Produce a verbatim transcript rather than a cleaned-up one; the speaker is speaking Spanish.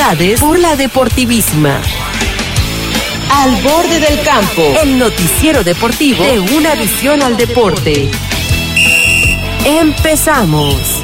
novedades por la Deportivísima. Al borde del campo, el noticiero deportivo de Una Visión al Deporte. Empezamos.